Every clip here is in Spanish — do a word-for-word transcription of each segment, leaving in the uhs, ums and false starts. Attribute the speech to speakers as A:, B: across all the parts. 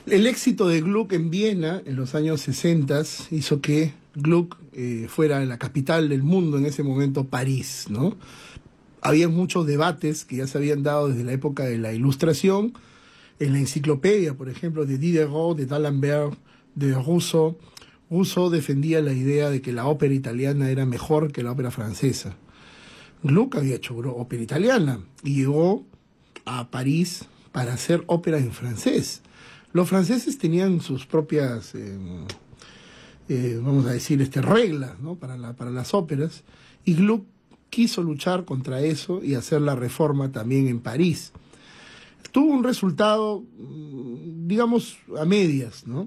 A: El éxito de Gluck en Viena en los años sesenta hizo que Gluck eh, fuera la capital del mundo, en ese momento París, ¿no? Había muchos debates que ya se habían dado desde la época de la Ilustración, en la enciclopedia, por ejemplo, de Diderot, de D'Alembert, de Rousseau. Rousseau defendía la idea de que la ópera italiana era mejor que la ópera francesa. Gluck había hecho ópera italiana y llegó a París para hacer ópera en francés. Los franceses tenían sus propias, eh, eh, vamos a decir, este, reglas, ¿no? para, la, para las óperas, y Gluck quiso luchar contra eso y hacer la reforma también en París. Tuvo un resultado, digamos, a medias, ¿no?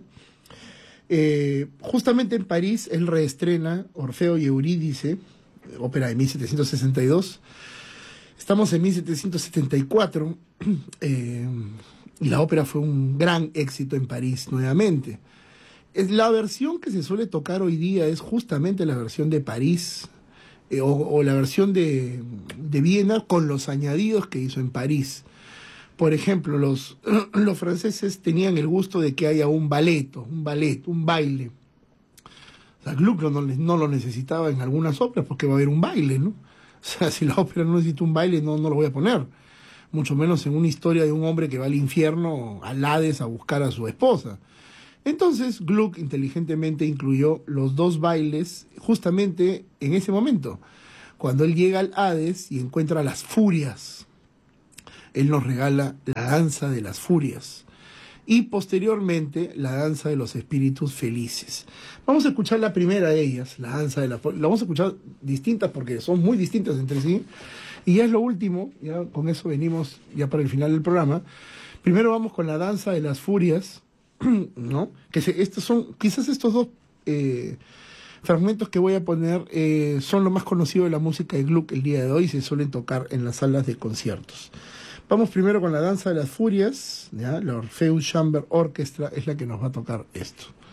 A: Eh, justamente en París él reestrena Orfeo y Eurídice, ópera de mil setecientos sesenta y dos. Estamos en mil setecientos setenta y cuatro eh, y la ópera fue un gran éxito en París nuevamente. Es la versión que se suele tocar hoy día es justamente la versión de París eh, o, o la versión de, de Viena con los añadidos que hizo en París. Por ejemplo, los, los franceses tenían el gusto de que haya un balleto, un ballet, un baile. O sea, Gluck no, no lo necesitaba en algunas óperas porque va a haber un baile, ¿no? O sea, si la ópera no necesita un baile, no, no lo voy a poner. Mucho menos en una historia de un hombre que va al infierno, al Hades, a buscar a su esposa. Entonces, Gluck inteligentemente incluyó los dos bailes justamente en ese momento. Cuando él llega al Hades y encuentra las furias, él nos regala la danza de las furias y posteriormente la danza de los espíritus felices. Vamos a escuchar la primera de ellas, la danza de las furias. La vamos a escuchar distintas porque son muy distintas entre sí. Y ya es lo último, ya con eso venimos ya para el final del programa. Primero vamos con la danza de las furias, ¿no? Que se, estos son, quizás estos dos eh, fragmentos que voy a poner eh, son lo más conocido de la música de Gluck el día de hoy y se suelen tocar en las salas de conciertos. Vamos primero con la danza de las furias, ¿ya? La Orpheus Chamber Orchestra es la que nos va a tocar esto.